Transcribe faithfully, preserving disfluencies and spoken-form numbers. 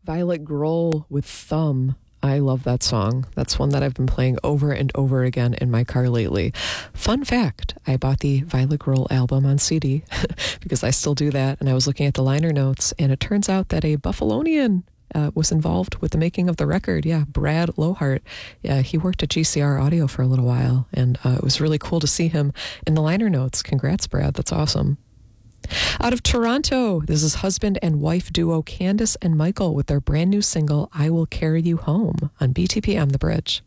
Violet Grohl with Thumb. I love that song. That's one that I've been playing over and over again in my car lately. Fun fact, I bought the Violet Grohl album on C D because I still do that, and I was looking at the liner notes, and it turns out that a Buffalonian uh, was involved with the making of the record. Yeah, Brad Lohart. Yeah, he worked at G C R Audio for a little while, and uh, it was really cool to see him in the liner notes. Congrats, Brad. That's awesome. Out of Toronto, this is husband and wife duo Candace and Michael with their brand new single, I Will Carry You Home, on B T P M The Bridge.